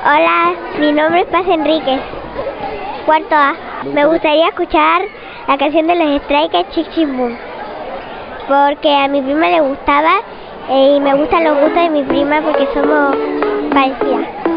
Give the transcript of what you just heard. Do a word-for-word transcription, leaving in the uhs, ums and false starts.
Hola, mi nombre es Paz Enríquez, cuarto A. Me gustaría escuchar la canción de los Stray Kids, Chick Chick Boom, porque a mi prima le gustaba eh, y me gustan los gustos de mi prima porque somos parecidas.